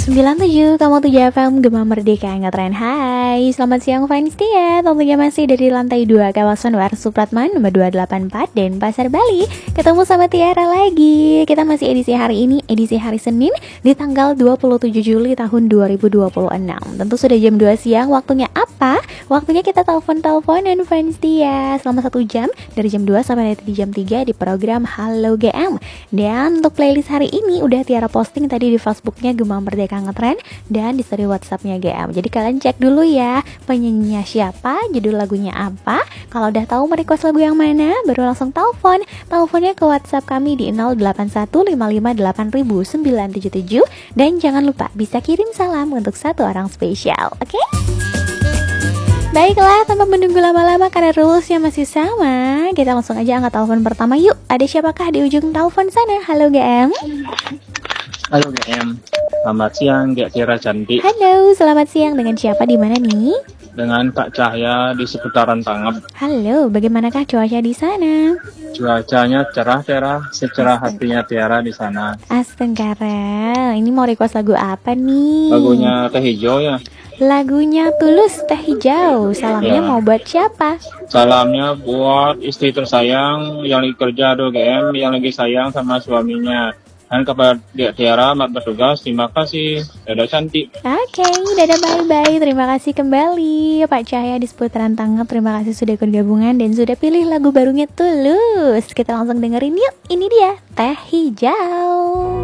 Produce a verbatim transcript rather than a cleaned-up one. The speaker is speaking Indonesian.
sembilan puluh tujuh koma tujuh F M Gema Merdeka Ngetren. Hai, selamat siang fans dia. Tentunya masih dari lantai dua kawasan War Supratman nomor dua delapan empat dan Pasar Bali. Ketemu sama Tiara lagi. Kita masih edisi hari ini, edisi hari Senin di tanggal dua puluh tujuh Juli tahun dua ribu dua puluh enam. Tentu sudah jam dua siang. Waktunya apa? Waktunya kita telepon-teleponan fans dia selama satu jam dari jam dua sampai nanti di jam tiga di program Halo G M. Dan untuk playlist hari ini udah Tiara posting tadi di Facebooknya Gema Merdeka Ngetren dan di story WhatsAppnya G M. Jadi kalian cek dulu ya penyanyinya siapa, judul lagunya apa. Kalau udah tahu mau request lagu yang mana, baru langsung telepon. Teleponnya ke WhatsApp kami di nol delapan satu lima lima delapan nol nol sembilan tujuh tujuh. Dan jangan lupa bisa kirim salam untuk satu orang spesial, oke? Okay? Baiklah, tanpa menunggu lama-lama karena rulesnya masih sama, kita langsung aja angkat telepon pertama yuk. Ada siapakah di ujung telepon sana? Halo G M. Halo G M, selamat siang Gak Tiara cantik. Halo, selamat siang. Dengan siapa di mana nih? Dengan Kak Cahya di seputaran Tangap. Halo, bagaimanakah cuaca di sana? Cuacanya cerah-cerah, secerah hatinya Tiara di sana. Astengkara, ini mau request lagu apa nih? Lagunya Teh Hijau ya. Lagunya Tulus Teh Hijau. Salamnya Ya. mau buat siapa? Salamnya buat istri tersayang yang lagi kerja do G M, yang lagi sayang sama suaminya. Dan kepada Gak Tiara, mat bertugas, terima kasih. Dadah cantik. Oke, dadah bye-bye. Terima kasih kembali Pak Cahya di seputaran Tangap. Terima kasih sudah ikut gabungan dan sudah pilih lagu barunya Tulus. Kita langsung dengerin yuk. Ini dia Teh Hijau.